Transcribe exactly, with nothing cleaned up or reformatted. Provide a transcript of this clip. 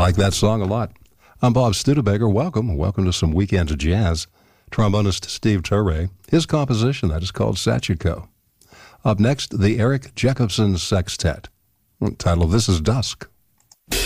like that song a lot. I'm Bob Studebaker. Welcome. Welcome to some Weekend Jazz. Trombonist Steve Turre. His composition, that is called Sachiko. Up next, the Eric Jacobson Sextet. The title of this is Dusk.